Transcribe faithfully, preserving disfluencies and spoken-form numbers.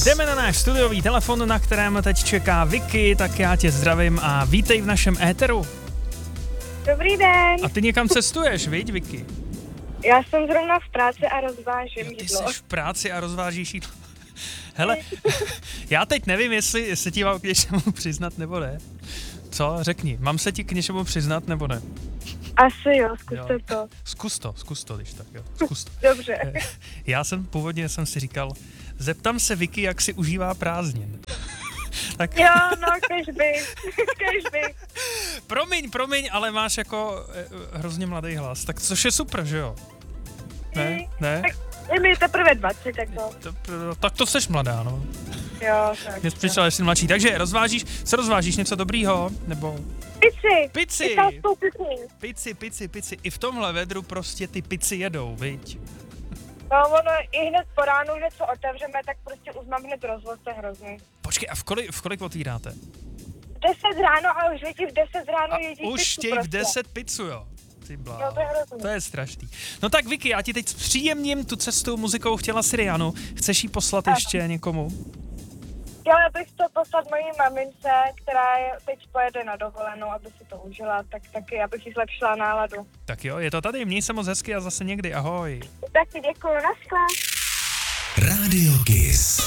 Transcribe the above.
Jdeme na náš studiový telefon, na kterém teď čeká Vicky, tak já tě zdravím a vítej v našem éteru. Dobrý den. A ty někam cestuješ, viď, Vicky? Já jsem zrovna v práci a rozvážím Jo, ty jídlo. jsi v práci a rozvážíš jídlo. Hele, já teď nevím, jestli, jestli ti mám k něčemu přiznat nebo ne. Co? Řekni, mám se ti k něčemu přiznat nebo ne? Asi jo, zkuste Jo. to. Zkus to, zkus to, když tak, jo. Zkus to. Dobře. Já jsem původně jsem si říkal, zeptám se Vicky, jak si užívá prázdnin. Tak Jo, no, kežby, kežby. promiň, promiň, ale máš jako eh, hrozně mladý hlas, tak což je super, že jo? Ne? Ne? Tak je mi teprve dvacet, tak to. To, tak to jsi mladá, no. Jo, tak. Mě přišla, že jsi mladší. Takže rozvážíš, co rozvážíš, něco dobrýho? Nebo Pici. Pici. Italskou pici. pici, pici, pici. I v tomhle vedru prostě ty pici jedou, viď? No, ono i hned po ránu, hned co otevřeme, tak prostě už mám hned rozvoz, to je hrozný. Počkej, a v kolik, v kolik otvíráte? V deset ráno a už lidi v deset ráno A jedí už pizzu chtějí v prostě. deset pizzu, jo? Ty No, bláho. to je hrozný. To je strašný. No tak Vicky, já ti teď zpříjemním tu cestu muzikou chtěla si Rihannu. Chceš jí poslat Ano. ještě někomu? Chtěla bych to poslat mojí mamince, která je, teď pojede na dovolenou, aby si to užila, tak taky, abych jí zlepšila náladu. Tak jo, je to tady, měj se moc hezky a zase někdy, ahoj. Taky děkuju, naschle. Radio Kiss.